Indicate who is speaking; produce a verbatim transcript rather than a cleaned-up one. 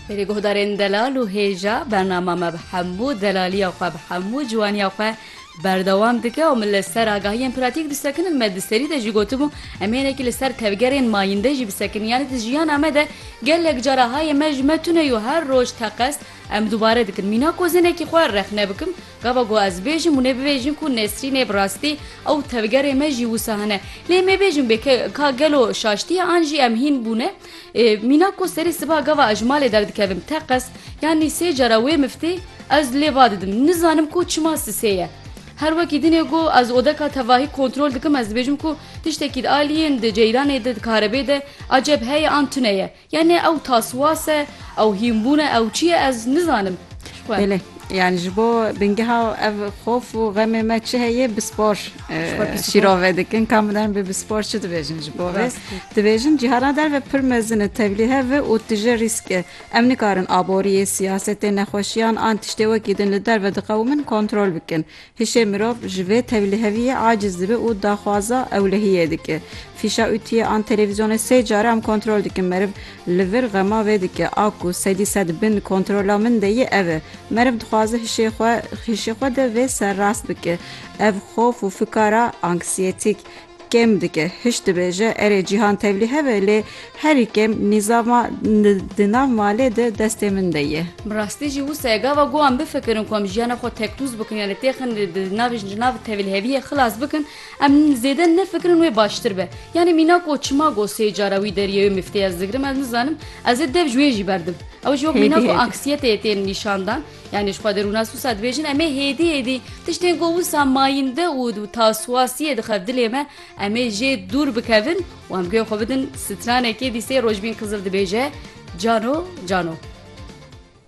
Speaker 1: Peri guhdarên delal û hêja bernama me bi hemû delaliya xwe bi hemû ciwaniya xwe berdewam dike û min li ser agahiyên pratîk disekinin me di serî de jî gotibû em hênekî li ser tevgerên mayînde jî bisekinin yanî di jiyana me de gelek cara hayê me ji me tune û her roj teqes em dubare dikin mîna ku zinekî xwe rexne bikim gava got ez bêjim û nebibêjin ku Nesrînê bi rastî ew tevgerê me jî wisa hene lê me bêjim bê ka gelo şaştiye an jî em hîn bûne mîna ku serî siba gava ez ji malê derdikevim teqes yanî sê cara wê miftê ez lê va didim nizanim ku çima sisê ye her wekî dinê got ez odeka tevahî kontrol dikim ez dibêjim ku tiştekî di aliyên di ceyranê de di karebê de aceb heye an tune ye yani ew taswas e ew hînbûn e ew çi ye ez nizanim.
Speaker 2: Belê yani ji bo bingeha ev xof û xemê me çi heye bi spor şîrove dikin kamiden bi bi spor çi dibêjin ji bo vê dibêjin cîhana derve pir mezin e tevlî heve û tije rîsk e em nikarin aboriyê siyasetê nexweşiyan an tiştê wekî din li derve diqewmin kontrol bikin hişê mirov ji vê tevlîheviyê aciz dibe û daxwaza ewlehiyê dike fîşa ûtiyê an televizyonê sê care em kontrol dikin meriv li vir xema vê dike a ku sedî sed bin kontrola min de yê ev e meriv dixwaze hişê xwe hişê xwe de vê serrast bike ev xof û fikara anksiyetîk kêm dike hiş dibêje erê cîhan tevlî heve lê herî kêm nîzama di nav malê de destê min de ye.
Speaker 1: Bi rastî jî wisa gava got em bifikirin ku em jiyana xwe tektûz bikin yani têxin di navê nav tevlîheviyê xilas bikin em zêde nefikirin wê baştir be yani mîna ku çima got sê cara wî deriyê wê miftê ez digirim ez nizanim ez ê dev ji wê jî berdim ew ji yok mîna ku anksiyeteyê tên nîşandan yani ji xwe derûna wisa dibêjin em ê hêdî hêdî tiştên got wisa mayînde û taswasiyê dixev dilê me em ê jê dûr bikevin û em guya xwe bidin stranekê dîsê rojbîn Qizil dibêje cano cano.